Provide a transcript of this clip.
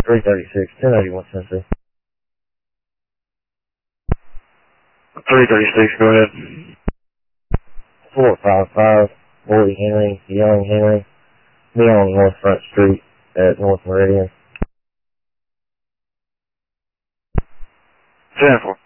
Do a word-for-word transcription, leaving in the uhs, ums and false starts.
three thirty-six, ten eighty-one Tennessee. three thirty-six, go ahead. four five five, Boyd Henry, Young Henry, me on North Front Street at North Meridian. ten four.